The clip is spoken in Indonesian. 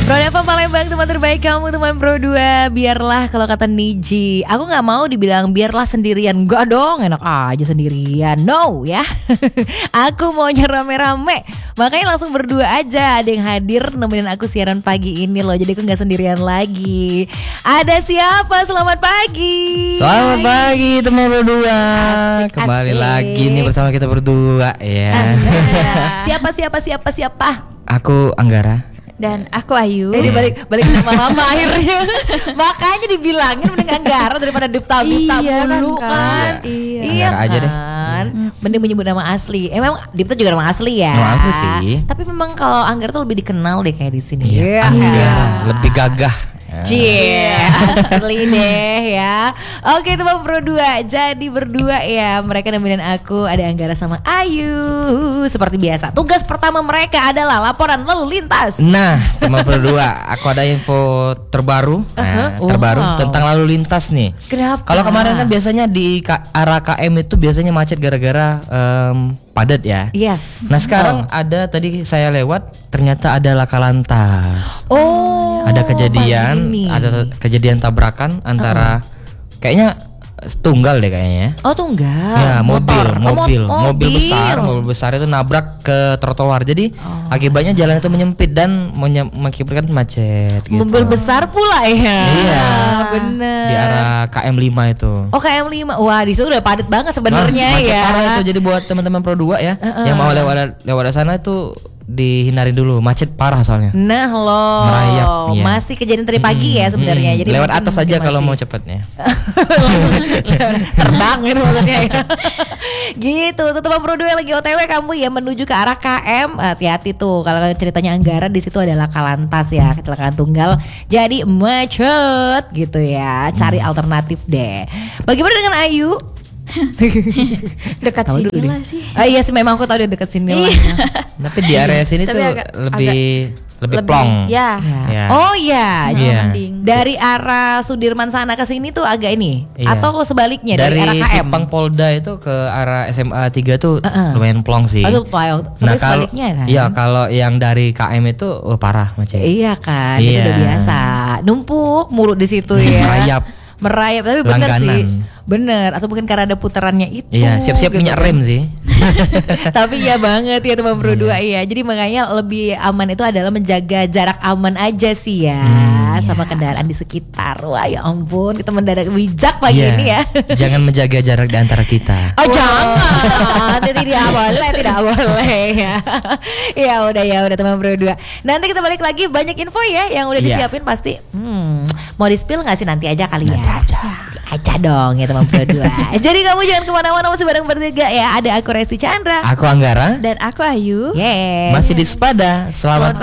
Prodeva Palembang, teman terbaik kamu, teman Pro 2. Biarlah kalau kata Niji, aku gak mau dibilang biarlah sendirian. Enggak dong, enak aja sendirian. No ya. Aku maunya rame-rame. Makanya langsung berdua aja. Ada yang hadir nemenin aku siaran pagi ini loh. Jadi aku gak sendirian lagi. Ada siapa? Selamat pagi. Selamat pagi teman Pro 2. Asik, Kembali asik. lagi nih bersama kita berdua ya. Siapa? Aku Anggara. Dan aku Ayu. Balik nama-nama akhirnya. Makanya dibilangin mending Anggara daripada Dipta Iya dulu kan. Iya. Anggara aja deh. Kan. Mending menyebut nama asli. Memang Dipta juga nama asli ya. Nama asli sih. Tapi memang kalau Anggara tuh lebih dikenal deh kayak di sini. Iya. Anggara lebih gagah. Cie, asli deh ya. Oke teman Pro 2, jadi berdua ya. Mereka nemenin aku, ada Anggara sama Ayu. Seperti biasa, tugas pertama mereka adalah laporan lalu lintas. Nah teman Pro 2, aku ada info terbaru. Terbaru Wow. tentang lalu lintas nih. Kenapa? Kalau kemarin kan biasanya di arah KM itu biasanya macet gara-gara padat ya. Yes. Nah sekarang ada tadi saya lewat ternyata ada laka lantas. Ada kejadian, pagi ini. ada kejadian tabrakan antara kayaknya tunggal deh kayaknya. Oh tunggal. Ya Motor. mobil besar itu nabrak ke trotoar. Jadi akibatnya jalan itu menyempit dan mengakibatkan macet. Gitu. Mobil besar pula ya. Iya. Bener. Di arah KM 5 itu. Oh KM 5. Wah di situ udah padat banget sebenarnya macet ya. parah itu. Jadi buat teman-teman Pro 2 ya, yang mau lewat di sana itu dihindari dulu, macet parah soalnya. Nah loh, Merayap, iya. masih kejadian dari pagi ya sebenarnya. Jadi lewat mungkin- atas aja mungkin kalau masih. mau cepatnya. Terbang gitu maksudnya ya. Gitu tuh teman Pro 2 lagi OTW kamu ya menuju ke arah KM, hati-hati tuh kalau ceritanya Anggara di situ ada laka lantas ya, kecelakaan tunggal jadi macet gitu ya. Cari alternatif deh. Bagaimana dengan Ayu? Dekat Kamu dulu sini deh. lah sih. Iya sih memang aku tahu dia dekat sini lah. Tapi di area sini Tapi tuh lebih plong. Ya. Ya. Oh iya. Iya. Mending. Dari arah Sudirman sana ke sini tuh agak ini Iya. atau sebaliknya dari, arah Dari KM. Simpang Polda itu ke arah SMA 3 tuh lumayan plong sih. Itu sebaliknya kan. Iya, kalau yang dari KM itu parah macet. Iya kan, itu Iya. udah biasa. Numpuk mulu di situ ya. Merayap, tapi bener Langganan. sih. Bener, atau mungkin karena ada putarannya itu. Iya, siap-siap gitu minyak kan. rem sih. Tapi ya banget ya teman Pro 2 ya. Jadi makanya lebih aman itu adalah menjaga jarak aman aja sih ya. Sama kendaraan di sekitar. Wah ya ampun, kita mendadak bijak pagi Iya. ini ya. Jangan menjaga jarak di antara kita. Oh jangan, tidak boleh ya. Ya udah teman Pro 2. Nanti kita balik lagi banyak info ya yang udah Iya. disiapin pasti. Mau di spill nggak sih nanti aja kali ya? Nanti Aja dong ya teman Pro 2. Jadi kamu jangan kemana-mana, masih bareng bertiga ya. Ada aku Resti Chandra Aku Anggara. Dan aku Ayu. Yes. Masih di Sepada. Selamat